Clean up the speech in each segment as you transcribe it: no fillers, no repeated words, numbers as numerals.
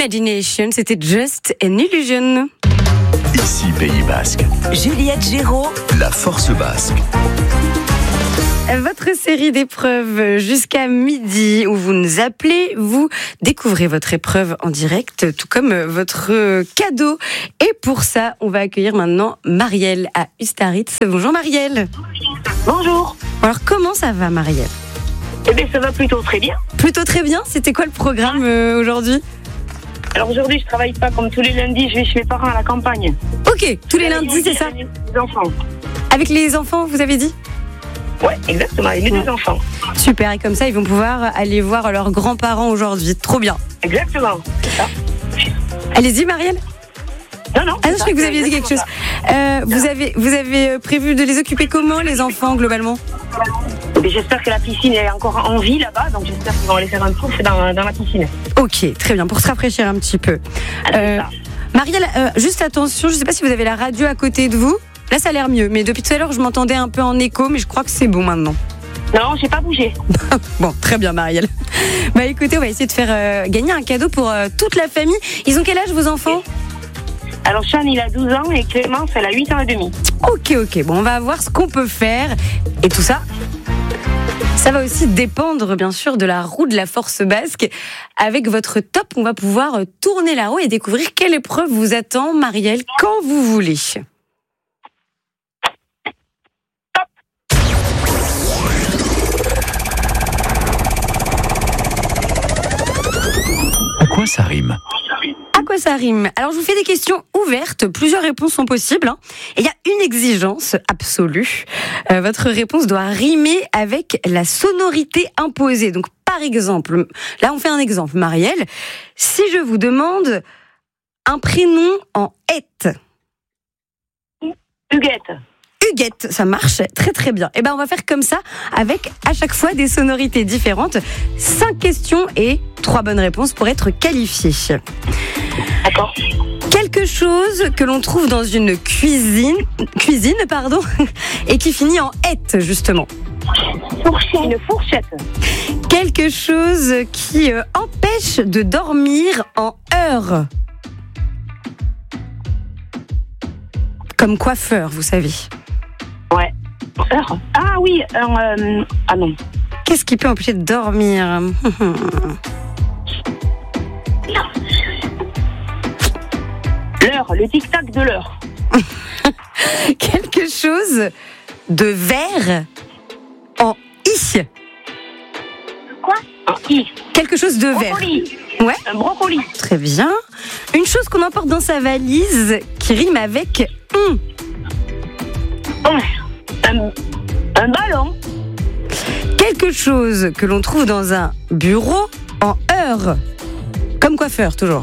Imagination, c'était Just an Illusion. Ici Pays Basque. Juliette Géraud, La Force Basque. Votre série d'épreuves jusqu'à midi où vous nous appelez, vous découvrez votre épreuve en direct, tout comme votre cadeau. Et pour ça, on va accueillir maintenant Marielle à Ustaritz. Bonjour Marielle. Bonjour. Alors comment ça va Marielle ? Eh bien, ça va plutôt très bien. Plutôt très bien. C'était quoi le programme aujourd'hui ? Alors aujourd'hui, je travaille pas comme tous les lundis, je vais chez mes parents à la campagne. Ok, tous les lundis, c'est ça ? Les enfants. Avec les enfants, vous avez dit ? Ouais, exactement, avec mes deux enfants. Super, et comme ça, ils vont pouvoir aller voir leurs grands-parents aujourd'hui. Trop bien. Exactement, c'est ça. Allez-y, Marielle. Non. Ah non, je croyais que vous aviez dit quelque chose. Vous avez prévu de les occuper comment, les enfants, globalement ? Et j'espère que la piscine est encore en vie là-bas, donc j'espère qu'ils vont aller faire un tour dans la piscine. Ok, très bien, pour se rafraîchir un petit peu. Marielle, juste attention, je ne sais pas si vous avez la radio à côté de vous. Là, ça a l'air mieux, mais depuis tout à l'heure, je m'entendais un peu en écho, mais je crois que c'est bon maintenant. Non, j'ai pas bougé. Bon, très bien, Marielle. Bah écoutez, on va essayer de faire gagner un cadeau pour toute la famille. Ils ont quel âge, vos enfants ? Alors, Sean, il a 12 ans et Clémence, elle a 8 ans et demi. Ok, bon, on va voir ce qu'on peut faire. Et tout ça, ça va aussi dépendre, bien sûr, de la roue de la Force Basque. Avec votre top, on va pouvoir tourner la roue et découvrir quelle épreuve vous attend, Marielle, quand vous voulez. À quoi ça rime ? À quoi ça rime ? Alors, je vous fais des questions ouvertes. Plusieurs réponses sont possibles. Et il y a une exigence absolue. Votre réponse doit rimer avec la sonorité imposée. Donc, par exemple, là, on fait un exemple. Marielle, si je vous demande un prénom en hête. Huguette. Huguette, ça marche très très bien. Et ben on va faire comme ça avec à chaque fois des sonorités différentes. 5 questions et 3 bonnes réponses pour être qualifié. D'accord. Quelque chose que l'on trouve dans une cuisine, et qui finit en hête justement. Une fourchette. Quelque chose qui empêche de dormir en heure. Comme coiffeur, vous savez. Ouais. Heure. Ah oui, ah non. Qu'est-ce qui peut empêcher de dormir ? L'heure, le tic-tac de l'heure. Quelque chose de vert en i. Quoi ? Un i. Quelque chose de vert. Brocoli. Ouais. Un brocoli. Très bien. Une chose qu'on emporte dans sa valise qui rime avec Un ballon. Quelque chose que l'on trouve dans un bureau en heure. Comme coiffeur, toujours.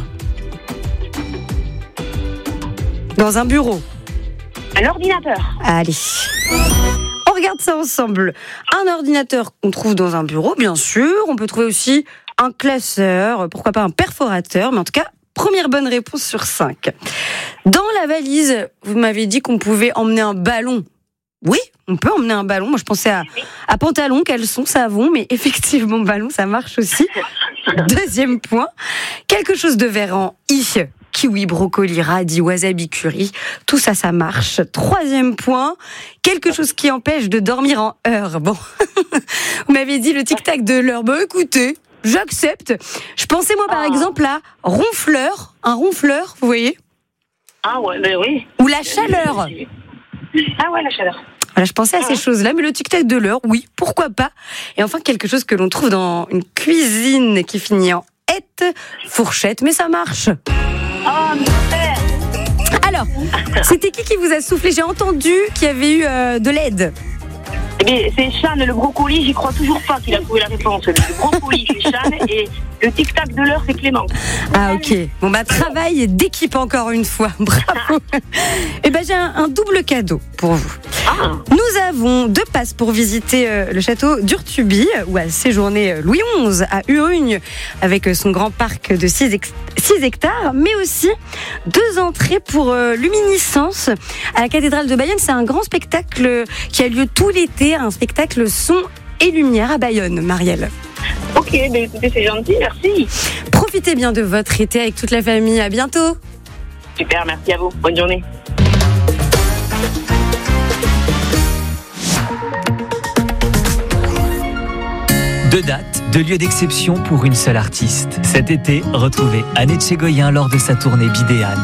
Dans un bureau. Un ordinateur. Allez. On regarde ça ensemble. Un ordinateur qu'on trouve dans un bureau, bien sûr. On peut trouver aussi un classeur, pourquoi pas un perforateur. Mais en tout cas, première bonne réponse sur 5. Dans la valise, vous m'avez dit qu'on pouvait emmener un ballon. Oui, on peut emmener un ballon. Moi, je pensais à pantalon, caleçon, savon, mais effectivement, ballon, ça marche aussi. Deuxième point, quelque chose de vert en i. Kiwi, brocoli, radis, wasabi, curry. Tout ça, ça marche. Troisième point, quelque chose qui empêche de dormir en heure. Bon, vous m'avez dit le tic-tac de l'heure. Bah écoutez, j'accepte. Je pensais, moi, par exemple, à ronfleur. Un ronfleur, vous voyez ? Ah ouais, ben oui. Ou la chaleur. Ah ouais, la chaleur. Voilà, je pensais à ces choses-là, mais le tic-tac de l'heure, oui, pourquoi pas. Et enfin, quelque chose que l'on trouve dans une cuisine qui finit en hête, fourchette, mais ça marche. Oh, mystère. Alors, c'était qui vous a soufflé ? J'ai entendu qu'il y avait eu de l'aide. Eh bien, c'est Sean, le brocoli, j'y crois toujours pas qu'il a trouvé la réponse. Le brocoli, c'est Sean, et le tic-tac de l'heure, c'est Clément. Ah, ok. Bon, bah, travail d'équipe encore une fois. Bravo. Eh ben, j'ai un double cadeau pour vous. Ah. Nous avons 2 passes pour visiter le château d'Urtuby, ou à séjourner Louis XI à Urugne, avec son grand parc de 6 hectares, mais aussi 2 entrées pour Luminiscence à la cathédrale de Bayonne. C'est un grand spectacle qui a lieu tout l'été, un spectacle son et lumière à Bayonne, Marielle. Ok, ben écoutez, c'est gentil, merci. Profitez bien de votre été avec toute la famille. À bientôt. Super, merci à vous. Bonne journée. Deux dates, deux lieux d'exception pour une seule artiste. Cet été, retrouvez Anne Etchegoyen lors de sa tournée Bidéane.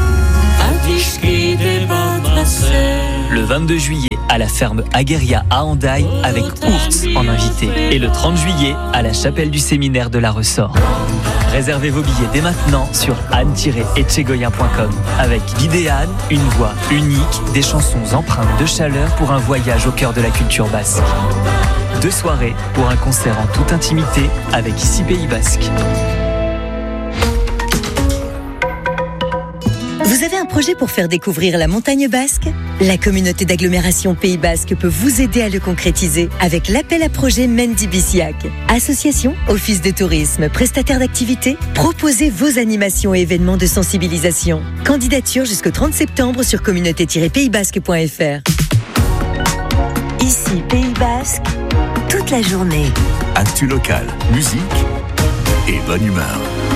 Le 22 juillet, à la ferme Agueria à Hendaye, avec Ourtz en invité. Et le 30 juillet, à la chapelle du séminaire de la Ressort. Réservez vos billets dès maintenant sur anne-etchegoyen.com. Avec Bidéane, une voix unique, des chansons empreintes de chaleur pour un voyage au cœur de la culture basque. 2 soirées pour un concert en toute intimité avec Ici Pays Basque. Vous avez un projet pour faire découvrir la montagne basque ? La communauté d'agglomération Pays Basque peut vous aider à le concrétiser avec l'appel à projet Mendy Bisiac. Association, office de tourisme, prestataire d'activités, proposez vos animations et événements de sensibilisation. Candidature jusqu'au 30 septembre sur communauté-paysbasque.fr. Ici Pays Basque, toute la journée. Actu local, musique et bonne humeur.